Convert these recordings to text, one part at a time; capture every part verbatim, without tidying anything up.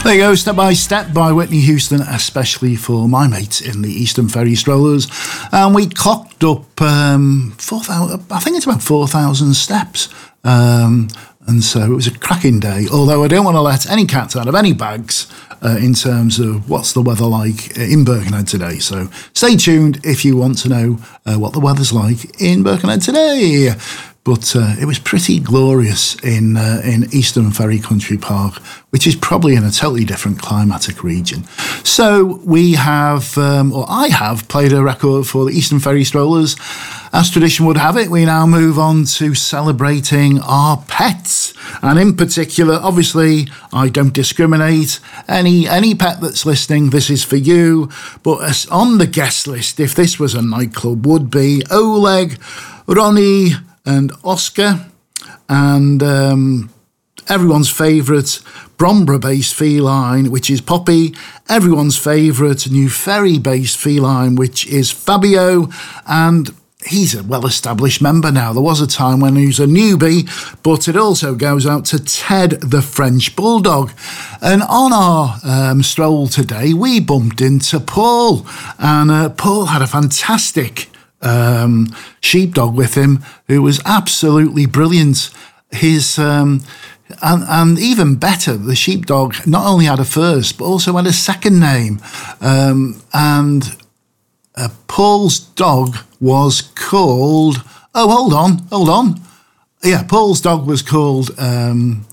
There you go, Step by Step by Whitney Houston, especially for my mates in the Eastern Ferry Strollers. And we clocked up um, four thousand, I think it's about four thousand steps. Um, and so it was a cracking day, although I don't want to let any cats out of any bags uh, in terms of what's the weather like in Birkenhead today. So stay tuned if you want to know uh, what the weather's like in Birkenhead today. But uh, it was pretty glorious in uh, in Eastern Ferry Country Park, which is probably in a totally different climatic region. So we have, um, or I have, played a record for the Eastern Ferry Strollers. As tradition would have it, we now move on to celebrating our pets. And in particular, obviously, I don't discriminate. Any any pet that's listening, this is for you. But as on the guest list, if this was a nightclub, would be Oleg, Ronnie, and Oscar, and um, everyone's favourite Bromborough-based feline, which is Poppy, everyone's favourite New Ferry-based feline, which is Fabio, and he's a well-established member now. There was a time when he was a newbie, but it also goes out to Ted the French Bulldog. And on our um, stroll today, we bumped into Paul, and uh, Paul had a fantastic Um, sheepdog with him who was absolutely brilliant. His um, and, and even better, the sheepdog not only had a first but also had a second name. Um, and uh, Paul's dog was called. Oh, hold on, hold on. Yeah, Paul's dog was called um,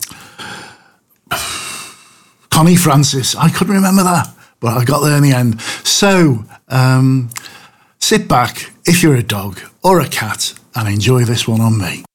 Connie Francis. I couldn't remember that, but I got there in the end. So. Um, Sit back if you're a dog or a cat and enjoy this one on me.